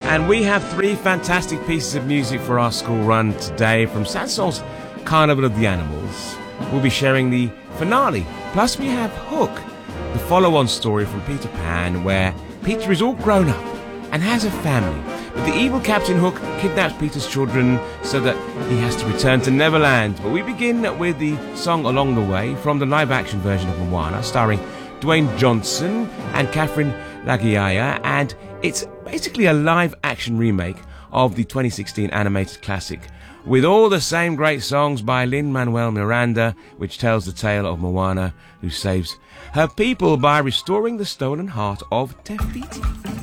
And we have three fantastic pieces of music for our school run today from Sanson's Carnival of the Animals. We'll be sharing the finale. Plus we have Hook, the follow-on story from Peter Pan, where Peter is all grown up and has a family. But the evil Captain Hook kidnaps Peter's children so that he has to return to Neverland. But we begin with the song Along the Way from the live-action version of Moana, starring Dwayne Johnson and Catherine Lagiaya, and it's basically a live-action remake of the 2016 animated classic, with all the same great songs by Lin-Manuel Miranda, which tells the tale of Moana, who saves her people by restoring the stolen heart of Te Fiti.